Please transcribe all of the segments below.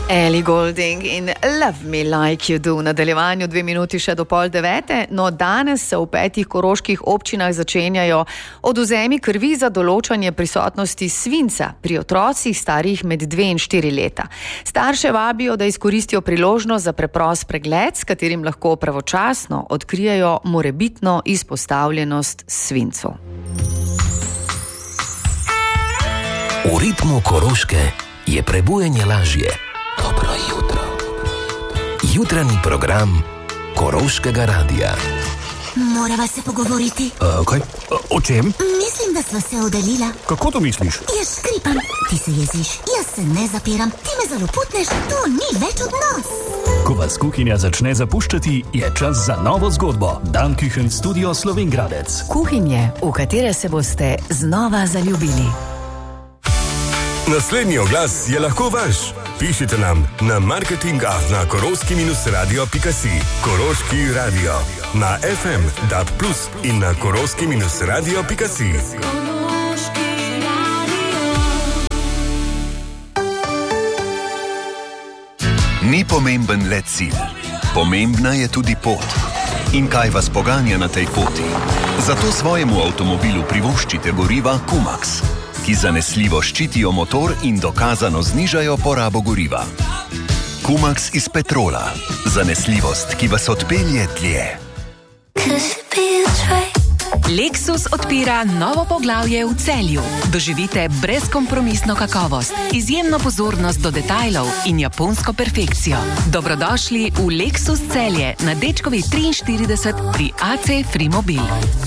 Ellie Goulding in Love Me Like You Do. V nadaljevanju 2 minuti še do 8:30. No, danes se v 5 koroških občinah začenjajo odvzemi krvi za določanje prisotnosti svinca pri otrocih starih med 2 in 4 leta. Starše vabijo, da izkoristijo priložnost za preprost pregled, s katerim lahko pravočasno odkrijejo morebitno izpostavljenost svincu. V ritmu Koroške je prebujanje lažje. Dobro jutro. Jutranji program Koroškega radia. Morava se pogovoriti. Kaj? O čem? Mislim, da sva se oddaljila. Kako to misliš? Jaz škripam, ti se jeziš, jaz se ne zapiram, ti me zaloputneš, to ni več odnos. Ko vas kuhinja začne zapuščati, je čas za novo zgodbo. Dan Küchen Studio Slovengradec. Kuhinje, v katere se boste znova zaljubili. Naslednji oglas je lahko vaš. Pišite nam na marketing@koroski-radio.si. Koroški radio. Na FM, DAB+, in na koroski-radio.si. Ni pomemben le cilj. Pomembna je tudi pot. In kaj vas poganja na tej poti? Zato svojemu avtomobilu privoščite goriva Kumax, ki zanesljivo ščitijo motor in dokazano znižajo porabo goriva. Kumax iz petrola. Zanesljivost, ki vas odpelje dlje. Lexus odpira novo poglavje v Celju. Doživite brezkompromisno kakovost, izjemno pozornost do detajlov in japonsko perfekcijo. Dobrodošli v Lexus Celje na Dečkovi 43 pri AC Frimobil.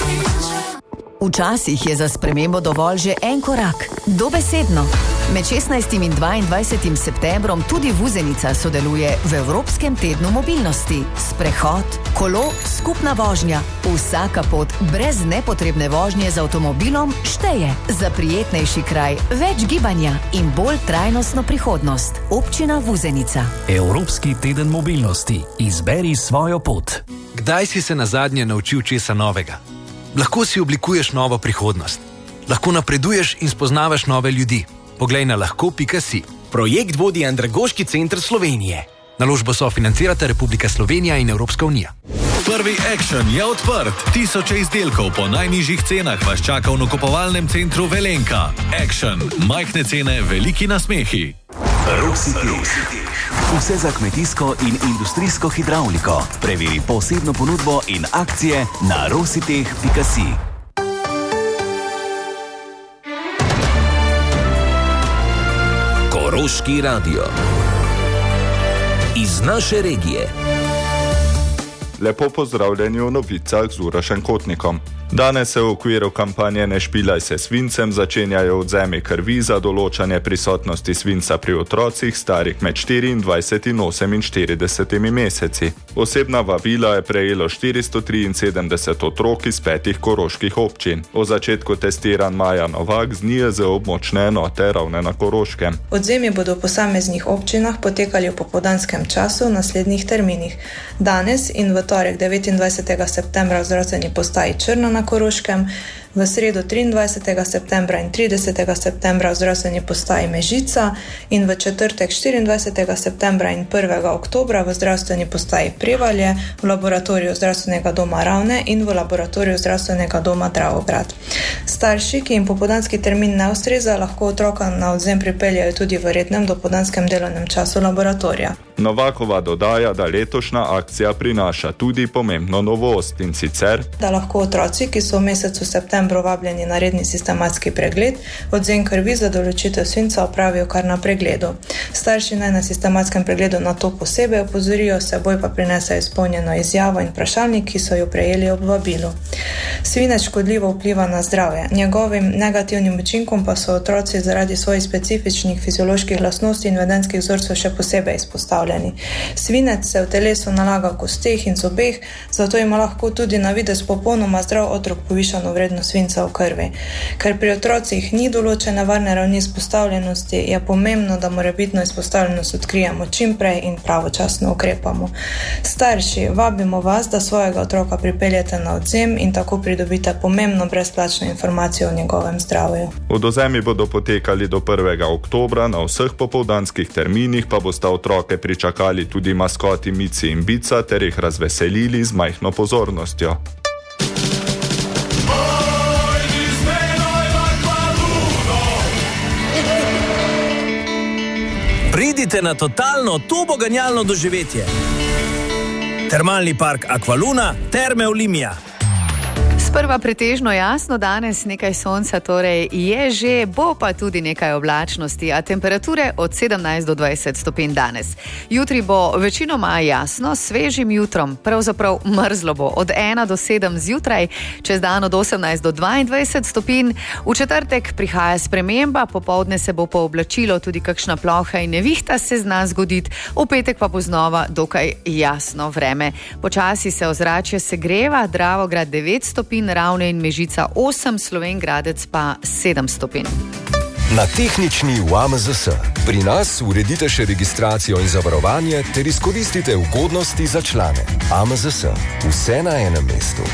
Včasih je za spremembo dovolj že en korak, dobesedno. Med 16. in 22. septembrom tudi Vuzenica sodeluje v Evropskem tednu mobilnosti. Sprehod, kolo, skupna vožnja, vsaka pot brez nepotrebne vožnje z avtomobilom šteje. Za prijetnejši kraj, več gibanja in bolj trajnostno prihodnost. Občina Vuzenica. Evropski teden mobilnosti. Izberi svojo pot. Kdaj si se nazadnje naučil česa novega? Lahko si oblikuješ novo prihodnost. Lahko napreduješ in spoznavaš nove ljudi. Poglej na lahko.si. Projekt vodi Andragoški center Slovenije. Naložbo sofinancirata Republika Slovenija in Evropska unija. Prvi Action je odprt. 1000 izdelkov po najnižjih cenah vas čaka v nakupovalnem centru Velenka. Action. Majhne cene, veliki nasmehi. Rositeh. Vse za kmetijsko in industrijsko hidravliko. Preveri posebno ponudbo in akcije na rositeh.si. Koroški radio. Iz naše regije. Lepo pozdravljeni v novicah z Urošem Kotnikom. Danes se v okviru kampanje Ne špilaj se svincem začenjajo odvzemi krvi za določanje prisotnosti svinca pri otrocih starih med 24 in 48 meseci. Osebna vabila je prejelo 473 otrok iz 5 koroških občin. O začetku testiran Maja Novak z NIJZ območne enote Ravne na Koroškem. Odvzemi bodo v posameznih občinah potekali v popoldanskem času v naslednjih terminih. Danes in v torek 29. septembra v zdravstveni postaji Črna na Koroškem, v sredo 23. septembra in 30. septembra v zdravstveni postaji Mežica in v četrtek 24. septembra in 1. oktobra v zdravstveni postaji Prevalje, v laboratoriju zdravstvenega doma Ravne in v laboratoriju zdravstvenega doma Dravograd. Starši, ki jim popoldanski termin ne ustreza, lahko otroka na odvzem pripeljajo tudi v rednem dopoldanskem delovnem času laboratorija. Novakova dodaja, da letošnja akcija prinaša tudi pomembno novost, in sicer, da lahko otroci, ki so v mesecu septembru vabljeni na redni sistematski pregled, odvzem krvi za določitev svinca opravijo kar na pregledu. Starši naj na sistematskem pregledu na to posebej opozorijo, seboj pa prinesajo izpolnjeno izjavo in vprašalnik, ki so jo prejeli ob vabilu. Svinec škodljivo vpliva na zdravje. Njegovim negativnim učinkom pa so otroci zaradi svojih specifičnih fizioloških lastnosti in vedenjskih vzorcev še posebej izpostavljeni. Svinec se v telesu nalaga v kosteh in zobeh, zato ima lahko tudi na videz popolnoma zdrav otrok povišano vrednost svinca v krvi. Ker pri otrocih ni določene varne ravni izpostavljenosti, je pomembno, da morebitno izpostavljenost odkrijemo čim prej in pravočasno ukrepamo. Starši, vabimo vas, da svojega otroka pripeljete na odvzem in tako pridobite pomembno brezplačno informacijo o njegovem zdravju. Odvzemi bodo potekali do 1. oktobra, na vseh popoldanskih terminih pa bosta otroke pričakali tudi maskoti Mici in Bica ter jih razveselili z majhno pozornostjo. Pridite na totalno turboganjalno doživetje. Termalni park Aqualuna, Terme Olimia. Sprva pretežno jasno, danes nekaj sonca, torej je že, bo pa tudi nekaj oblačnosti, a temperature od 17 do 20 stopinj danes. Jutri bo večinoma jasno, svežim jutrom, pravzaprav mrzlo bo od 1 do 7 zjutraj, čez dan od 18 do 22 stopinj. V četrtek prihaja sprememba, popoldne se bo pooblačilo, tudi kakšna ploha in nevihta se zna zgoditi, v petek pa bo znova dokaj jasno vreme. Počasi se ozračje segreva, Dravograd 9 stopinj, Ravne in Mežica 8, Slovenj Gradec pa 7 stopinj. Na tehnični v AMZS. Pri nas uredite še registracijo in zavarovanje ter izkoristite ugodnosti za člane. AMZS. Vse na enem mestu.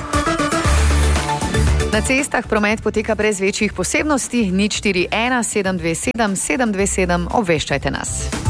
Na cestah promet poteka brez večjih posebnosti. 041 727 727, obveščajte nas.